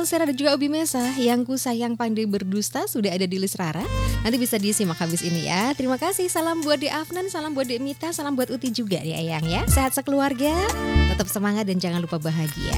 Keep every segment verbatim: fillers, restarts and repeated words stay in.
Sera dan juga Obi Mesa. Yang ku sayang pandai berdusta sudah ada di list Rara. Nanti bisa disimak habis ini ya. Terima kasih, salam buat Dek Afnan, salam buat Dek Mita, salam buat Uti juga ya Eyang ya. Sehat sekeluarga, tetap semangat dan jangan lupa bahagia.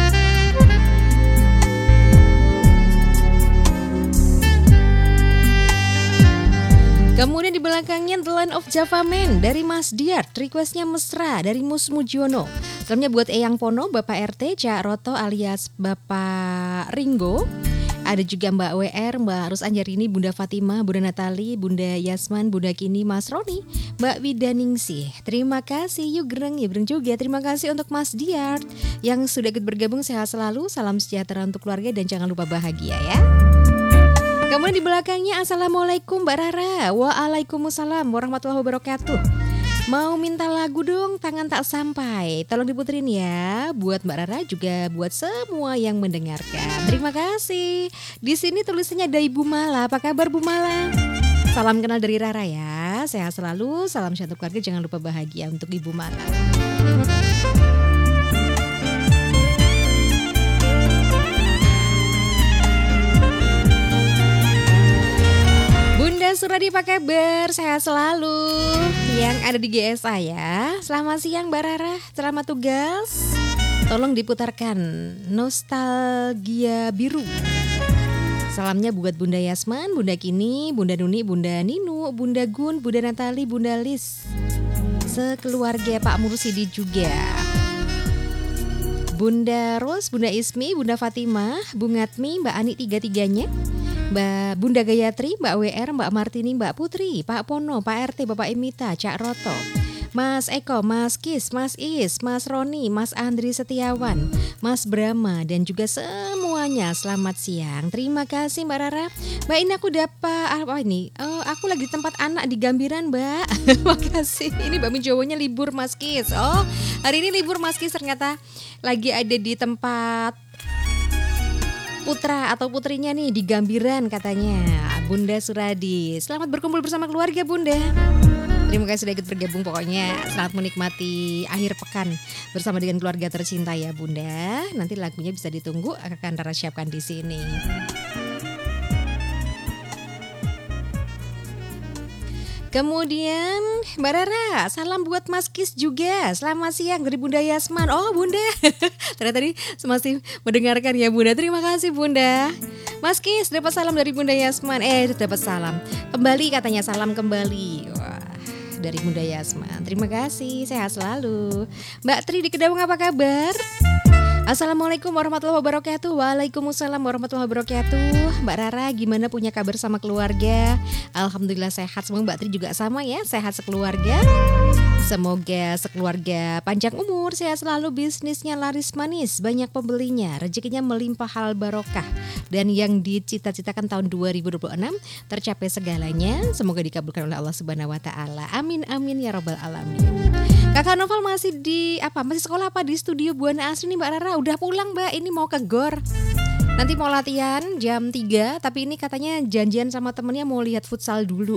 Kemudian di belakangnya The Land of Java Man dari Mas Diart, requestnya mesra dari Mus Mujiono. Salamnya buat Eyang Pono, Bapak R T, Cak Roto alias Bapak Ringo. Ada juga Mbak W R, Mbak Rus Anjarini, Bunda Fatimah, Bunda Natali, Bunda Yasman, Bunda Kini, Mas Roni, Mbak Widaningsih. Terima kasih, yuk gereng, ya gereng juga. Terima kasih untuk Mas Diart yang sudah ikut bergabung, sehat selalu, salam sejahtera untuk keluarga dan jangan lupa bahagia ya. Kemudian di belakangnya Assalamualaikum Mbak Rara. Waalaikumsalam warahmatullahi wabarakatuh. Mau minta lagu dong, tangan tak sampai. Tolong diputerin ya, buat Mbak Rara juga buat semua yang mendengarkan. Terima kasih. Di sini tulisannya ada Ibu Mala. Apa kabar Bu Mala? Salam kenal dari Rara ya. Sehat selalu, salam satu keluarga, jangan lupa bahagia untuk Ibu Mala. Bunda Suradi apa kabar? Sehat selalu. Yang ada di G S A ya. Selamat siang Mbak Rara, selamat tugas. Tolong diputarkan Nostalgia Biru. Salamnya buat Bunda Yasman, Bunda Kini, Bunda Nuni, Bunda Ninu, Bunda Gun, Bunda Natali, Bunda Lis. Sekeluarga Pak Mursidi juga. Bunda Ros, Bunda Ismi, Bunda Fatimah, Bu Ngatmi, Mbak Ani tiga-tiganya. Mbak Bunda Gayatri, Mbak W R, Mbak Martini, Mbak Putri, Pak Pono, Pak R T, Bapak Emita, Cak Roto, Mas Eko, Mas Kis, Mas Is, Mas Roni, Mas Andri Setiawan, Mas Brahma dan juga semuanya selamat siang. Terima kasih Mbak Rara. Mbak ini aku dapat apa ini? Uh, aku lagi di tempat anak di Gambiran Mbak. Makasih. Ini Mbak Minjowonya libur Mas Kis. Oh hari ini libur Mas Kis ternyata lagi ada di tempat putra atau putrinya nih di Gambiran katanya. Bunda Suradi, selamat berkumpul bersama keluarga Bunda. Terima kasih sudah ikut bergabung, pokoknya selamat menikmati akhir pekan bersama dengan keluarga tercinta ya Bunda. Nanti lagunya bisa ditunggu, akan Rara siapkan di sini. Kemudian Mbak Rara, salam buat Mas Kis juga. Selamat siang dari Bunda Yasman. Oh Bunda, ternyata tadi masih mendengarkan ya Bunda. Terima kasih Bunda. Mas Kis dapat salam dari Bunda Yasman. Eh dapat salam kembali katanya, salam kembali. Wah, dari Bunda Yasman. Terima kasih, sehat selalu. Mbak Tri di Kedawang apa kabar? Assalamualaikum warahmatullahi wabarakatuh. Waalaikumsalam warahmatullahi wabarakatuh. Mbak Rara gimana, punya kabar sama keluarga? Alhamdulillah sehat. Semoga Mbak Tri juga sama ya, sehat sekeluarga. Semoga sekeluarga panjang umur, sehat selalu, bisnisnya laris manis, banyak pembelinya, rezekinya melimpah halal barokah. Dan yang dicita-citakan tahun dua ribu dua puluh enam tercapai segalanya. Semoga dikabulkan oleh Allah Subhanahu wa taala. Amin amin ya rabbal alamin. Kakak Novel masih di apa? Masih sekolah apa di studio Buana Asri nih Mbak Rara? Udah pulang Mbak, ini mau ke Gor. Nanti mau latihan jam tiga, tapi ini katanya janjian sama temennya mau lihat futsal dulu.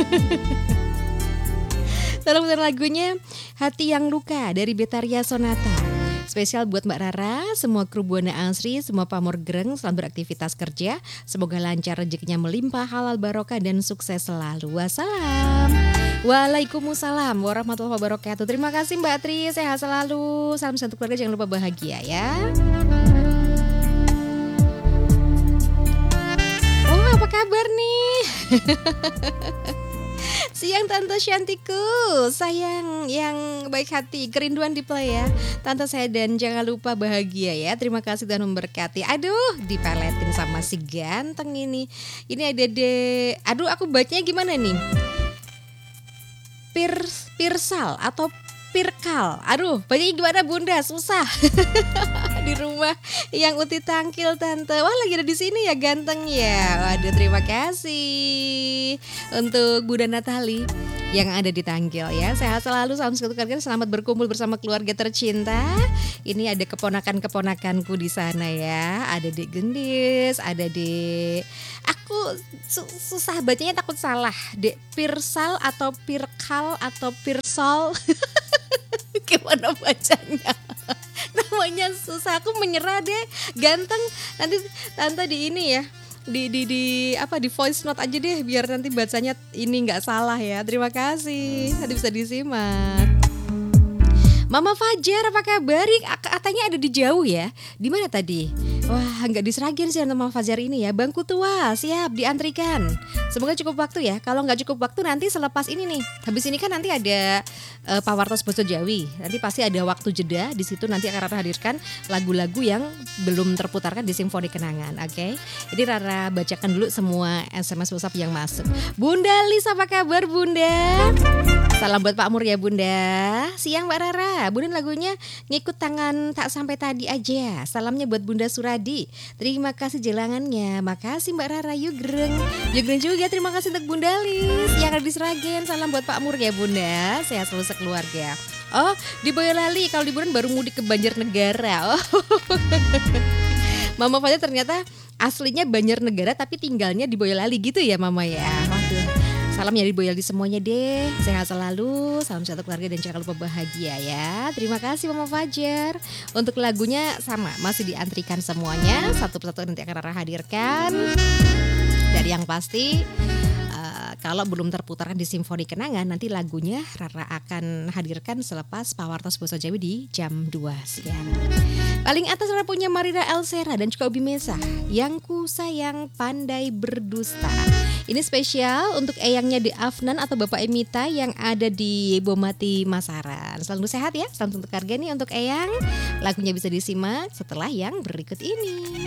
Tolong putar lagunya Hati Yang Luka dari Betaria Sonata. Spesial buat Mbak Rara, semua kru Buana Asri, semua pamor gereng selamat beraktivitas kerja. Semoga lancar, rezekinya melimpah, halal barokah dan sukses selalu. Wassalam. Waalaikumsalam warahmatullahi wabarakatuh. Terima kasih Mbak Tri, sehat selalu. Salam satu keluarga, jangan lupa bahagia ya. Oh apa kabar nih? Siang Tante Shantiku, sayang yang baik hati, kerinduan di play ya. Tante saya dan jangan lupa bahagia ya. Terima kasih Tuhan memberkati. Aduh, dipeletin sama si ganteng ini. Ini ada de, aduh aku bacanya gimana nih? Pir, pirsal atau pirkal. Aduh, bacanya gimana Bunda? Susah. Di rumah yang Uti Tangkil Tante. Wah lagi ada di sini ya, ganteng ya. Waduh, terima kasih untuk Bunda Natali yang ada di Tangkil ya. Sehat selalu, salam satu keluarga, selamat berkumpul bersama keluarga tercinta. Ini ada keponakan-keponakanku di sana ya. Ada Dek Gendis, ada Dek, aku su- susah bacanya, takut salah. Dek Pirsal atau Pirkal atau Pirsal. Gimana bacanya? Nah, namanya susah, aku menyerah deh. Ganteng, nanti tante di ini ya, di di di apa di voice note aja deh biar nanti bacanya ini nggak salah ya. Terima kasih, nanti bisa disimak. Mama Fajar, apa kabar? Katanya ada di jauh ya. Di mana tadi? Wah, nggak di Sragen sih Mama Fajar ini ya. Bangku tua, siap diantrikan. Semoga cukup waktu ya. Kalau nggak cukup waktu nanti selepas ini nih. Habis ini kan nanti ada uh, Pawartos Boso Jawi. Nanti pasti ada waktu jeda. Di situ nanti akan Rara hadirkan lagu-lagu yang belum terputarkan di Simfoni Kenangan. Oke. Okay? Jadi Rara bacakan dulu semua S M S WhatsApp yang masuk. Bunda Lis, apa kabar Bunda? Salam buat Pak Mur ya Bunda. Siang Mbak Rara. Bunda lagunya ngikut tangan tak sampai tadi aja. Salamnya buat Bunda Suradi. Terima kasih jelangannya. Makasih Mbak Rara. Yugreng. Yugreng juga terima kasih untuk Bunda Lis yang ada di Sragen. Salam buat Pak Mur ya Bunda. Sehat selalu sekeluarga. Oh, di Boyolali. Kalau liburan baru mudik ke Banjarnegara. Oh. Mama Fajar ternyata aslinya Banjarnegara tapi tinggalnya di Boyolali gitu ya Mama ya. Waduh. Salam ya di Boyolali semuanya deh. Sehat selalu, salam satu keluarga dan jangan lupa bahagia ya. Terima kasih Mama Fajar. Untuk lagunya sama, masih diantrikan semuanya. Satu persatu nanti akan Rara hadirkan. Dari yang pasti uh, kalau belum terputarkan di Simfoni Kenangan, nanti lagunya Rara akan hadirkan selepas Pawartos Boso Jawi di jam dua siang. Paling atas Rara punya Marina Elsera dan juga Obi Mesa. Yang ku sayang pandai berdusta. Ini spesial untuk eyangnya di Afnan atau Bapak Emita yang ada di Bomati Masaran. Selalu sehat ya, salam untuk harga nih untuk eyang. Lagunya bisa disimak setelah yang berikut ini.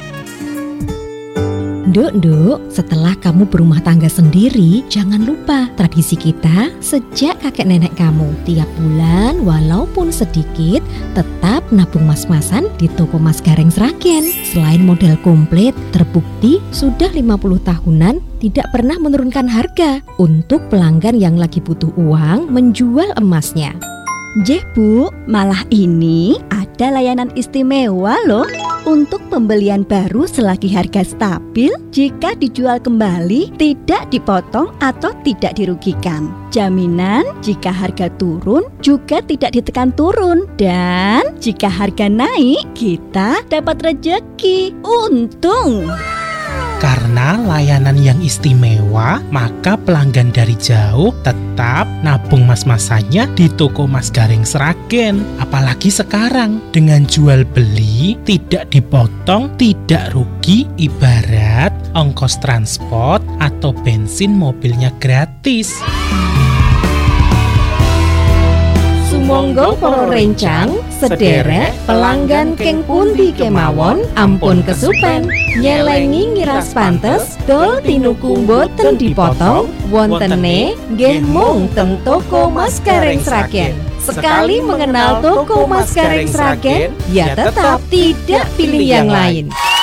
Nduk, nduk, setelah kamu berumah tangga sendiri, jangan lupa tradisi kita sejak kakek nenek kamu. Tiap bulan, walaupun sedikit, tetap nabung mas-masan di toko Mas Gareng Sragen. Selain modal komplit, terbukti sudah lima puluh tahunan tidak pernah menurunkan harga untuk pelanggan yang lagi butuh uang menjual emasnya. Jeh Bu, malah ini ada layanan istimewa loh. Untuk pembelian baru selagi harga stabil, jika dijual kembali tidak dipotong atau tidak dirugikan. Jaminan jika harga turun juga tidak ditekan turun. Dan jika harga naik, kita dapat rejeki. Untung! Karena layanan yang istimewa, maka pelanggan dari jauh tetap nabung mas-masannya di toko Mas Gareng Sragen. Apalagi sekarang, dengan jual beli tidak dipotong, tidak rugi, ibarat ongkos transport atau bensin mobilnya gratis. Sumangga para rencang, sederek pelanggan keng pundi kemawon, ampun kesupen. Nyelengi ngiras pantes, dol tinuku mboten dipotong, wontene nggih mung teng toko Mas Gareng Sragen. Sekali mengenal toko Mas Gareng Sragen, ya tetap tidak pilih yang lain.